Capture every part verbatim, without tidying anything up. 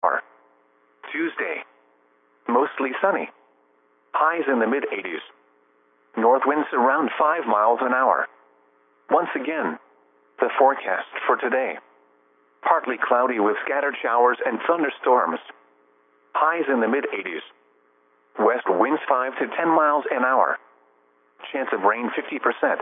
Tuesday, mostly sunny. Highs in the mid eighties. North winds around five miles an hour. Once again, the forecast for today. Partly cloudy with scattered showers and thunderstorms. Highs in the mid eighties. West winds five to ten miles an hour. Chance of rain fifty percent.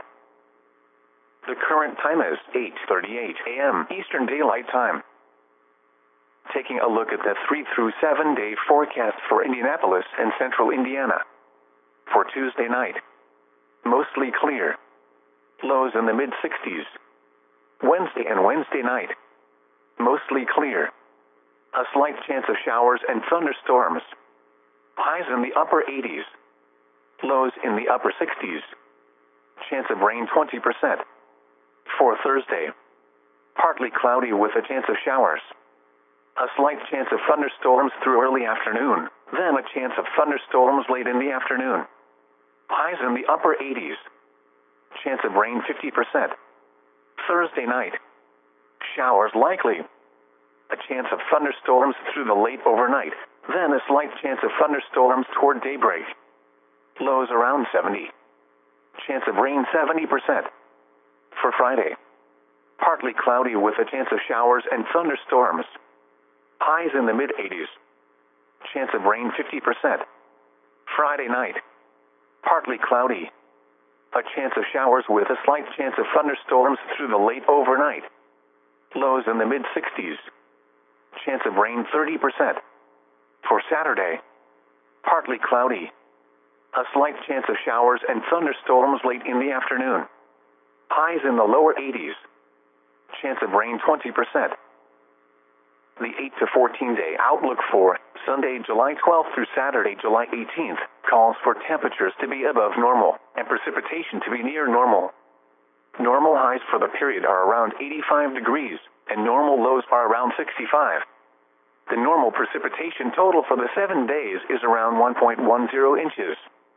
The current time is eight thirty-eight a m Eastern Daylight Time. Taking a look at the three through seven day forecast for Indianapolis and central Indiana. For Tuesday night, mostly clear. Lows in the mid sixties. Wednesday and Wednesday night, mostly clear. A slight chance of showers and thunderstorms. Highs in the upper eighties. Lows in the upper sixties. Chance of rain twenty percent. For Thursday, partly cloudy with a chance of showers. A slight chance of thunderstorms through early afternoon, then a chance of thunderstorms late in the afternoon. Highs in the upper eighties. Chance of rain fifty percent. Thursday night, showers likely. A chance of thunderstorms through the late overnight, then a slight chance of thunderstorms toward daybreak. Lows around seventy. Chance of rain seventy percent. For Friday, partly cloudy with a chance of showers and thunderstorms. Highs in the mid eighties. Chance of rain fifty percent. Friday night, partly cloudy. A chance of showers with a slight chance of thunderstorms through the late overnight. Lows in the mid sixties. Chance of rain thirty percent. For Saturday, partly cloudy. A slight chance of showers and thunderstorms late in the afternoon. Highs in the lower eighties. Chance of rain twenty percent. The eight to fourteen day outlook for Sunday, July twelfth through Saturday, July eighteenth, calls for temperatures to be above normal and precipitation to be near normal. Normal highs for the period are around eighty-five degrees, and normal lows are around sixty-five. The normal precipitation total for the seven days is around one point one zero inches.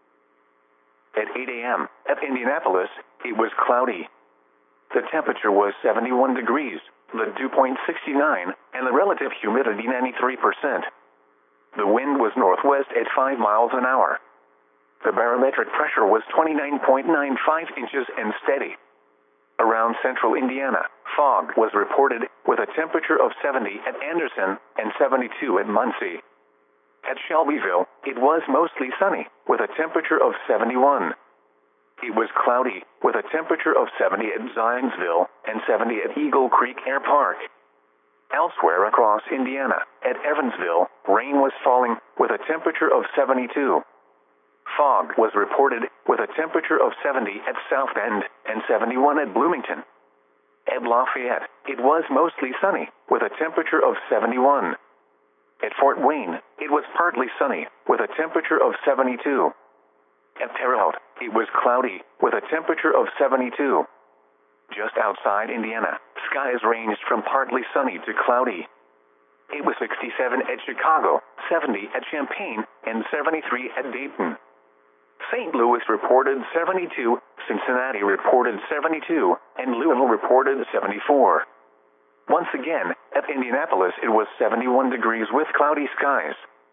At eight a m at Indianapolis, it was cloudy. The temperature was seventy-one degrees, the dew point sixty-nine, and the relative humidity ninety-three percent. The wind was northwest at five miles an hour. The barometric pressure was twenty-nine point nine five inches and steady. Around central Indiana, fog was reported with a temperature of seventy at Anderson and seventy-two at Muncie. At Shelbyville, it was mostly sunny, with a temperature of seventy-one. It was cloudy, with a temperature of seventy at Zionsville and seventy at Eagle Creek Air Park. Elsewhere across Indiana, at Evansville, rain was falling, with a temperature of seventy-two. Fog was reported, with a temperature of seventy at South Bend and seventy-one at Bloomington. At Lafayette, it was mostly sunny, with a temperature of seventy-one. At Fort Wayne, it was partly sunny, with a temperature of seventy-two. At Terre Haute, it was cloudy, with a temperature of seventy-two. Just outside Indiana, skies ranged from partly sunny to cloudy. It was sixty-seven at Chicago, seventy at Champaign, and seventy-three at Dayton. Saint Louis reported seventy-two, Cincinnati reported seventy-two, and Louisville reported seventy-four. Once again, at Indianapolis it was seventy-one degrees with cloudy skies.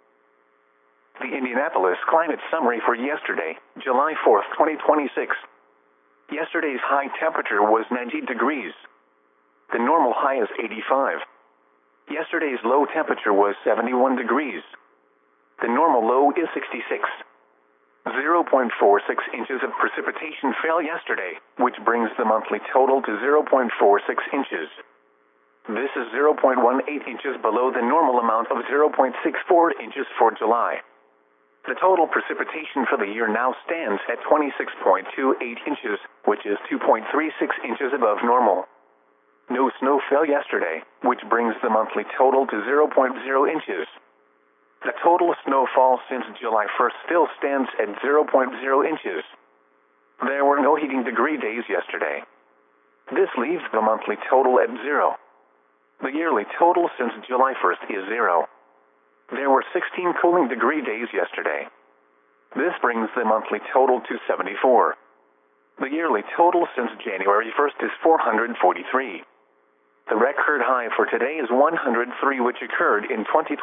The Indianapolis climate summary for yesterday, July fourth, twenty twenty-six. Yesterday's high temperature was ninety degrees. The normal high is eighty-five. Yesterday's low temperature was seventy-one degrees. The normal low is sixty-six. zero point four six inches of precipitation fell yesterday, which brings the monthly total to zero point four six inches. This is zero point one eight inches below the normal amount of zero point six four inches for July. The total precipitation for the year now stands at twenty-six point two eight inches, which is two point three six inches above normal. No snow fell yesterday, which brings the monthly total to zero point zero inches. The total snowfall since July first still stands at zero point zero inches. There were no heating degree days yesterday. This leaves the monthly total at zero. The yearly total since July first is zero. There were sixteen cooling degree days yesterday. This brings the monthly total to seventy-four. The yearly total since January first is four hundred forty-three. The record high for today is one hundred three, which occurred in twenty twenty.